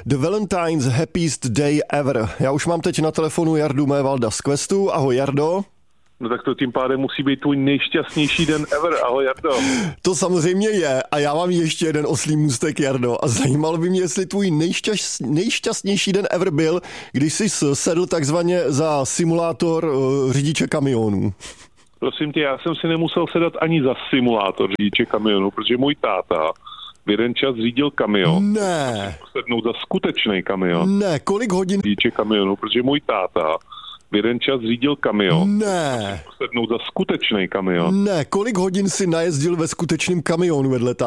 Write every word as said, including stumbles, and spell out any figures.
The Valentine's happiest day ever. Já už mám teď na telefonu Jardu Mévalda z Questu. Ahoj, Jardo. No tak to tím pádem musí být tvůj nejšťastnější den ever. Ahoj, Jardo. To samozřejmě je a já mám ještě jeden oslý můstek, Jardo. A zajímalo by mě, jestli tvůj nejšťast, nejšťastnější den ever byl, když jsi sedl takzvaně za simulátor uh, řidiče kamionů. Prosím tě, já jsem si nemusel sedat ani za simulátor řidiče kamionu, protože můj táta v jeden čas řídil kamion. Ne. Sednout za skutečný kamion. Ne, kolik hodin? Řidiče kamionu, protože můj táta v jeden čas řídil kamion. Ne. Sednout za skutečný kamion. Ne, kolik hodin si najezdil ve skutečném kamionu vedle táta?